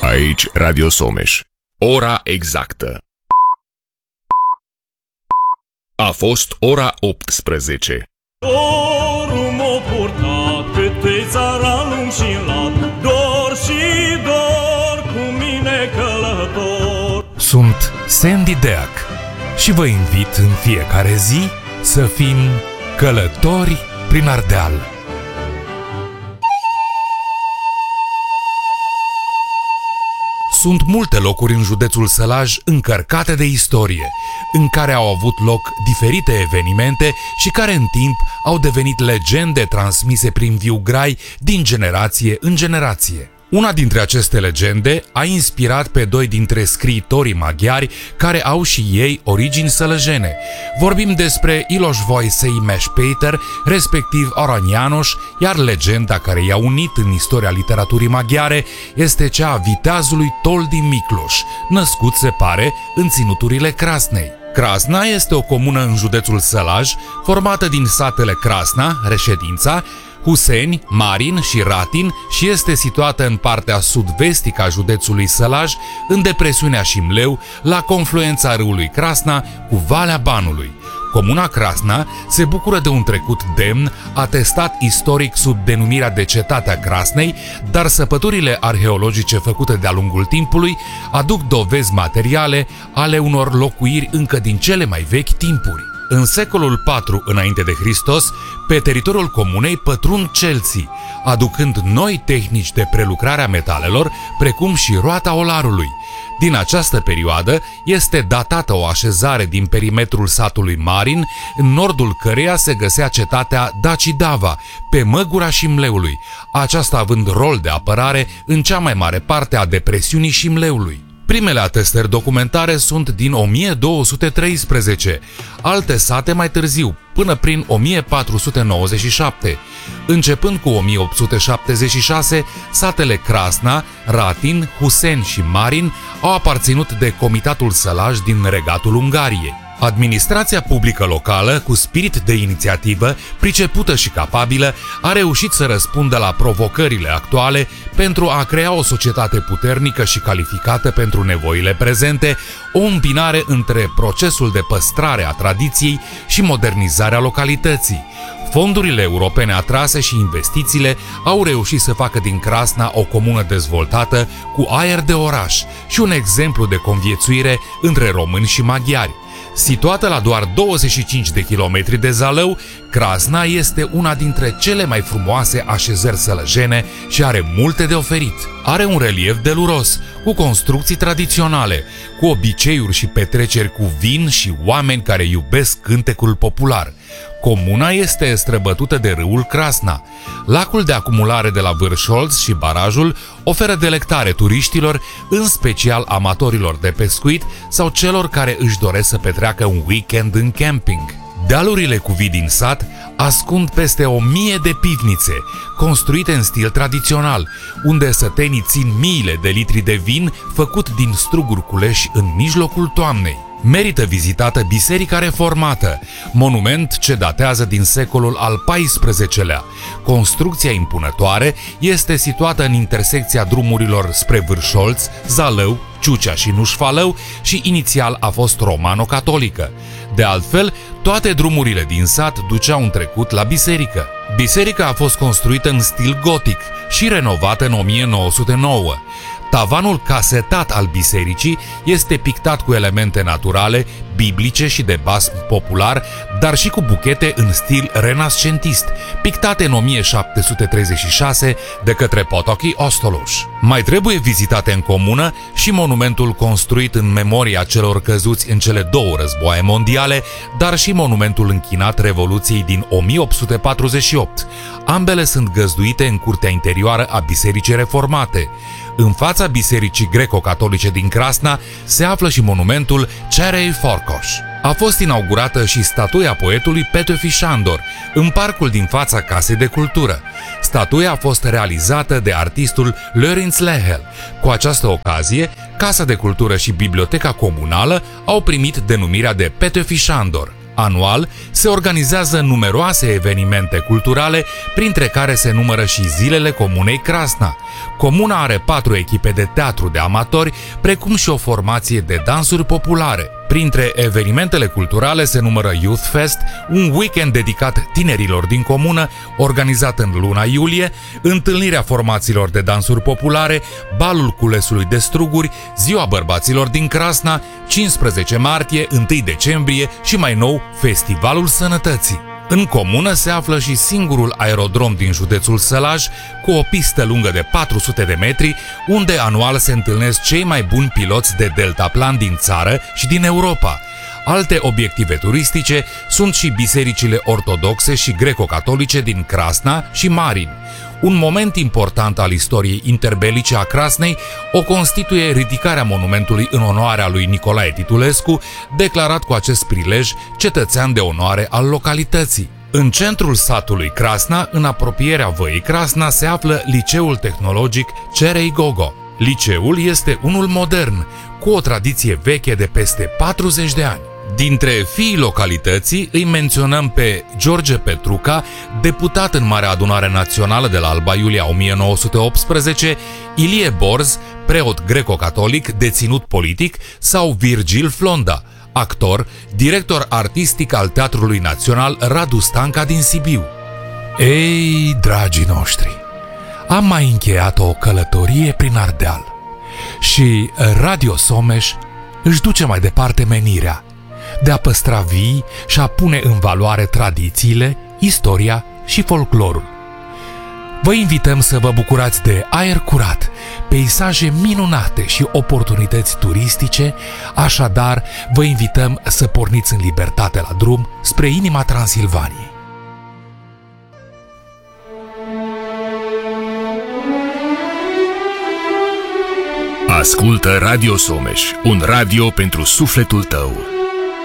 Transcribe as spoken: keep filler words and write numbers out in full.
Aici Radio Someș. Ora exactă. A fost ora optsprezece. Dorul m-a purtat pe țara lung și lat, dor și dor cu mine călător. Sunt Sandy Deac și vă invit în fiecare zi să fim călători prin Ardeal. Sunt multe locuri în județul Sălaj încărcate de istorie, în care au avut loc diferite evenimente și care în timp au devenit legende transmise prin viu grai din generație în generație. Una dintre aceste legende a inspirat pe doi dintre scriitorii maghiari care au și ei origini sălăjene. Vorbim despre Iloș Voisei Meș-Peter, respectiv Oran János, iar legenda care i-a unit în istoria literaturii maghiare este cea a viteazului Toldi Mikloș, născut, se pare, în ținuturile Crasnei. Crasna este o comună în județul Sălaj, formată din satele Crasna, reședința, Huseni, Marin și Ratin și este situată în partea sud-vestică a județului Sălaj, în depresiunea Șimleu, la confluența râului Crasna cu Valea Banului. Comuna Crasna se bucură de un trecut demn, atestat istoric sub denumirea de Cetatea Crasnei, dar săpăturile arheologice făcute de-a lungul timpului aduc dovezi materiale ale unor locuiri încă din cele mai vechi timpuri. În secolul patru înainte de Hristos, pe teritoriul comunei pătrund celții, aducând noi tehnici de prelucrare a metalelor, precum și roata olarului. Din această perioadă este datată o așezare din perimetrul satului Marin, în nordul căreia se găsea cetatea Dacidava, pe măgura Șimleului, aceasta având rol de apărare în cea mai mare parte a depresiunii Șimleului. Primele atestări documentare sunt din o mie două sute treisprezece, alte sate mai târziu, până prin o mie patru sute nouăzeci și șapte. Începând cu o mie opt sute șaptezeci și șase, satele Crasna, Ratin, Huseni și Marin au aparținut de Comitatul Sălaj din Regatul Ungariei. Administrația publică locală, cu spirit de inițiativă, pricepută și capabilă, a reușit să răspundă la provocările actuale pentru a crea o societate puternică și calificată pentru nevoile prezente, o îmbinare între procesul de păstrare a tradiției și modernizarea localității. Fondurile europene atrase și investițiile au reușit să facă din Crasna o comună dezvoltată, cu aer de oraș și un exemplu de conviețuire între români și maghiari. Situată la doar douăzeci și cinci de kilometri de Zalău, Crasna este una dintre cele mai frumoase așezări sălăjene și are multe de oferit. Are un relief deluros, cu construcții tradiționale, cu obiceiuri și petreceri cu vin și oameni care iubesc cântecul popular. Comuna este străbătută de râul Crasna. Lacul de acumulare de la Vârșolț și barajul oferă delectare turiștilor, în special amatorilor de pescuit sau celor care își doresc să petreacă un weekend în camping. Dealurile cu vii din sat ascund peste o mie de pivnițe, construite în stil tradițional, unde sătenii țin miile de litri de vin făcut din struguri culeși în mijlocul toamnei. Merită vizitată Biserica Reformată, monument ce datează din secolul al paisprezecelea. Construcția impunătoare este situată în intersecția drumurilor spre Vârșolț, Zalău, Ciucea și Nușfalău și inițial a fost romano-catolică. De altfel, toate drumurile din sat duceau în trecut la biserică. Biserica a fost construită în stil gotic și renovată în o mie nouă sute nouă. Tavanul casetat al bisericii este pictat cu elemente naturale, biblice și de basm popular, dar și cu buchete în stil renascentist, pictate în o mie șapte sute treizeci și șase de către Potocki Ostoloș. Mai trebuie vizitate în comună și monumentul construit în memoria celor căzuți în cele două războaie mondiale, dar și monumentul închinat Revoluției din o mie opt sute patruzeci și opt. Ambele sunt găzduite în curtea interioară a Bisericii Reformate. În fața Bisericii Greco-Catolice din Crasna se află și monumentul Cerei Forcoș. A fost inaugurată și statuia poetului Petöfi Sándor în parcul din fața Casei de Cultură. Statuia a fost realizată de artistul Lőrinc Lehel. Cu această ocazie, Casa de Cultură și Biblioteca Comunală au primit denumirea de Petöfi Sándor. Anual se organizează numeroase evenimente culturale, printre care se numără și Zilele Comunei Crasna. Comuna are patru echipe de teatru de amatori, precum și o formație de dansuri populare. Printre evenimentele culturale se numără Youth Fest, un weekend dedicat tinerilor din comună, organizat în luna iulie, întâlnirea formațiilor de dansuri populare, balul culesului de struguri, ziua bărbaților din Crasna, cincisprezece martie, întâi decembrie și mai nou Festivalul Sănătății. În comună se află și singurul aerodrom din județul Sălaj, cu o pistă lungă de patru sute de metri, unde anual se întâlnesc cei mai buni piloți de deltaplan din țară și din Europa. Alte obiective turistice sunt și bisericile ortodoxe și greco-catolice din Crasna și Marin. Un moment important al istoriei interbelice a Crasnei o constituie ridicarea monumentului în onoarea lui Nicolae Titulescu, declarat cu acest prilej cetățean de onoare al localității. În centrul satului Crasna, în apropierea văii Crasna, se află Liceul Tehnologic Cerei Gogo. Liceul este unul modern, cu o tradiție veche de peste patruzeci de ani. Dintre fiii localității îi menționăm pe George Petruca, deputat în Marea Adunare Națională de la Alba Iulia o mie nouă sute optsprezece, Ilie Borz, preot greco-catolic, deținut politic, sau Virgil Flonda, actor, director artistic al Teatrului Național Radu Stanca din Sibiu. Ei, dragii noștri, am mai încheiat o călătorie prin Ardeal și Radio Someș își duce mai departe menirea de a păstra vii și a pune în valoare tradițiile, istoria și folclorul. Vă invităm să vă bucurați de aer curat, peisaje minunate și oportunități turistice, așadar vă invităm să porniți în libertate la drum spre inima Transilvaniei. Ascultă Radio Someș, un radio pentru sufletul tău.